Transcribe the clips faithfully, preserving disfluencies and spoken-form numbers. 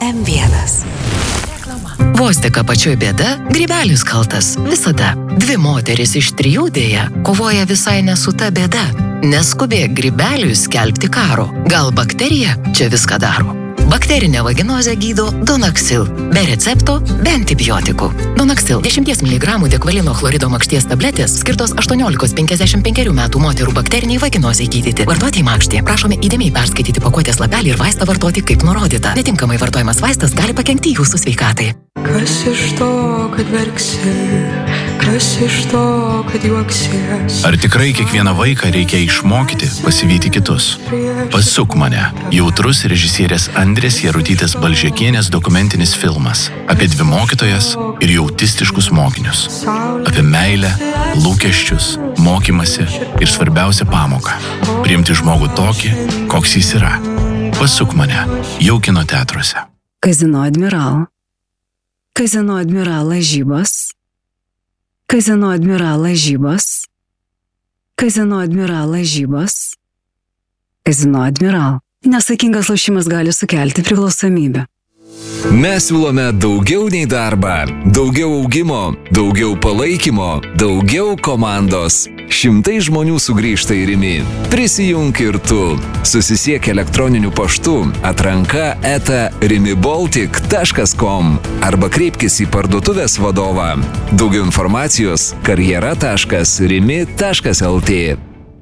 M vienas. Vos tik apačioj bėda, grybelis kaltas. Visada. Dvi moteris iš trijų dėja kovoja visai ne su ta bėda. Neskubėk grybeliui skelbti karo. Gal bakterija čia viską daro? Bakterinę vaginozę gydo Donaxil. Be recepto, be antibiotikų. Donaxil dešimties miligramų dekvalino chlorido makšties tabletės skirtos aštuoniolikos iki penkiasdešimt penkerių metų moterų bakteriniai vaginozei gydyti. Vartoti į makštį. Prašome įdėmiai perskaityti pakuotės lapelį ir vaistą vartoti kaip nurodyta. Netinkamai vartojamas vaistas gali pakenkti jūsų sveikatai. Kas iš to, kad verksi, kas iš to, kad juoksies? Ar tikrai kiekvieną vaiką reikia išmokyti pasivyti kitus? Pasuk mane. Jautrus režisierės Andrės Jarutytės Balžekienės dokumentinis filmas apie dvi mokytojas ir jų autistiškus mokinius. Apie meilę, lūkesčius, mokymasi ir svarbiausią pamoką – priimti žmogų tokį, koks jis yra. Pasuk mane. Jau kino teatruose. Kazino Admiral. Kazino Admiral lažybos. Kazino Admiral lažybos. Kazino Admiral lažybos. Kazino Admiral. Nesaikingas lošimas gali sukelti priklausomybę. Mes siūlome daugiau nei darbą, daugiau augimo, daugiau palaikymo, daugiau komandos. Šimtai žmonių sugrįžta į Rimi. Prisijunk ir tu. Susisiek elektroniniu paštu atranka eta rimibaltic taškas com arba kreipkis į parduotuvės vadovą. Daugiau informacijos karjera taškas rimi taškas lt.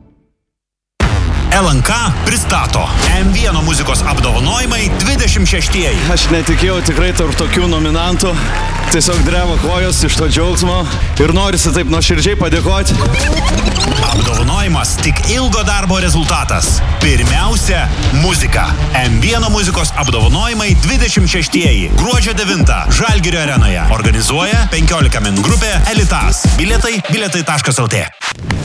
L N K pristato M vienas muzikos apdovanojimai dvidešimt šeštieji. Aš netikėjau tikrai tarp tokių nominantų. Tiesiog dreba kojos iš to džiaugsmo ir norisi taip nuoširdžiai padėkoti. Apdovanojimas tik ilgo darbo rezultatas. Pirmiausia, muzika. M vienas muzikos apdovanojimai dvidešimt šeštieji. Gruodžio devintą Žalgirio arenoje. Organizuoja penkiolika min grupė Elitas. Bilietai bilietai taškas lt.